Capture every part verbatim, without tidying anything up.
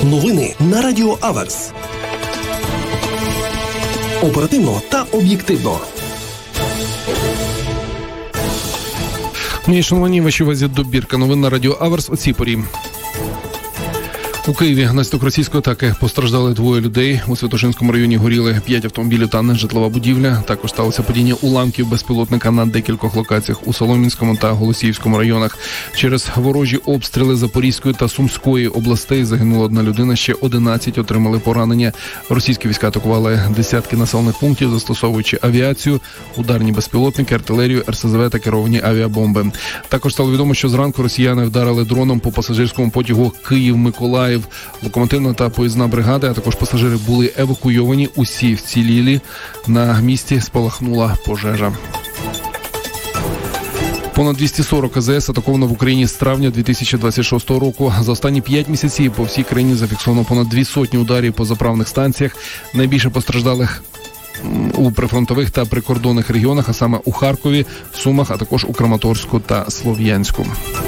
Новини на Радіо Аверс. Оперативно та об'єктивно. Мені, шановні, вашій увазі добірка новин на Радіо Аверс о цій порі. У Києві внаслідок російської атаки постраждали двоє людей. У Святошинському районі горіли п'ять автомобілів та нежитлова будівля. Також сталося падіння уламків безпілотника на декількох локаціях у Солом'янському та Голосіївському районах. Через ворожі обстріли Запорізької та Сумської областей загинула одна людина, ще одинадцять отримали поранення. Російські війська атакували десятки населених пунктів, застосовуючи авіацію, ударні безпілотники, артилерію, ер ес зе ве та керовані авіабомби. Також стало відомо, що зранку росіяни вдарили дроном по пасажирському потягу Київ-Миколаїв. Локомотивна та поїзна бригади, а також пасажири були евакуйовані, усі вцілілі. На місці спалахнула пожежа. Понад двісті сорок а зе ес атаковано в Україні з травня дві тисячі двадцять шостого року. За останні п'ять місяців по всій країні зафіксовано понад дві сотні ударів по заправних станціях. Найбільше постраждалих у прифронтових та прикордонних регіонах, а саме у Харкові, Сумах, а також у Краматорську та Слов'янську.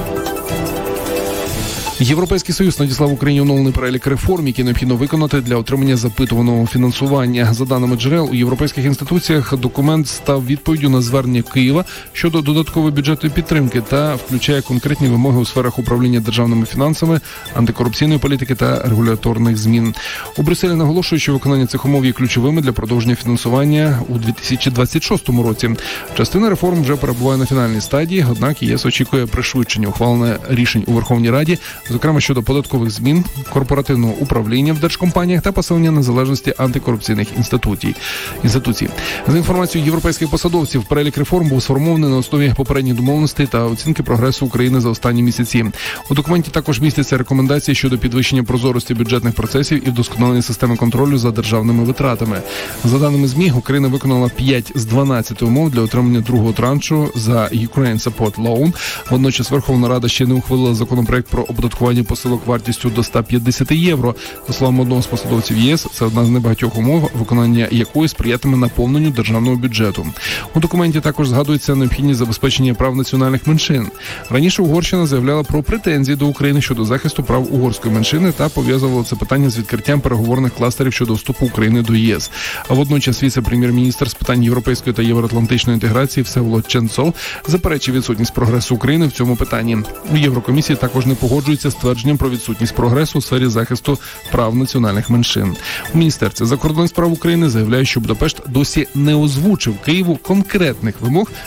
Європейський Союз надіслав Україні оновлений перелік реформ, які необхідно виконати для отримання запитуваного фінансування. За даними джерел, у європейських інституціях документ став відповіддю на звернення Києва щодо додаткової бюджетної підтримки та включає конкретні вимоги у сферах управління державними фінансами, антикорупційної політики та регуляторних змін. У Брюсселі наголошують, що виконання цих умов є ключовими для продовження фінансування у дві тисячі двадцять шостому році. Частина реформ вже перебуває на фінальній стадії, однак ЄС очікує пришвидшення ухвалення рішень у Верховній Раді, зокрема щодо податкових змін, корпоративного управління в держкомпаніях та посилення незалежності антикорупційних інституцій. інституцій. За інформацією європейських посадовців, перелік реформ був сформований на основі попередніх домовленостей та оцінки прогресу України за останні місяці. У документі також містяться рекомендації щодо підвищення прозорості бюджетних процесів і вдосконалення системи контролю за державними витратами. За даними ЗМІ, Україна виконала п'ять з дванадцяти умов для отримання другого траншу за Ukraine Support Loan. Водночас Верховна Рада ще не ухвалила законопроект про оподаткування посилок вартістю до сто п'ятдесят євро. За словами одного з посадовців ЄС, це одна з небагатьох умов, виконання якої сприятиме наповненню державного бюджету. У документі також згадується необхідність забезпечення прав національних меншин. Раніше Угорщина заявляла про претензії до України щодо захисту прав угорської меншини та пов'язувала це питання з відкриттям переговорних кластерів щодо вступу України до ЄС. А водночас віце-прем'єр-міністр з питань європейської та євроатлантичної інтеграції Всеволод Ченцов заперечив відсутність прогресу України в цьому питанні. У Єврокомісії також не погоджуються з твердженням про відсутність прогресу у сфері захисту прав національних меншин. У Міністерстві закордонних справ України заявляє, що Будапешт досі не озвучив Києву конкретних вимог